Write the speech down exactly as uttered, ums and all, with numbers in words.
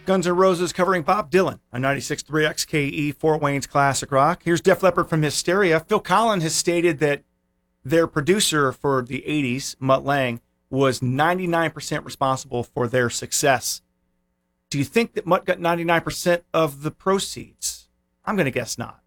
Guns N' Roses covering Bob Dylan on ninety-six point three X K E, Fort Wayne's classic rock. Here's Def Leppard from Hysteria. Phil Collen has stated that their producer for the eighties, Mutt Lange, was ninety-nine percent responsible for their success. Do you think that Mutt got ninety-nine percent of the proceeds? I'm going to guess not.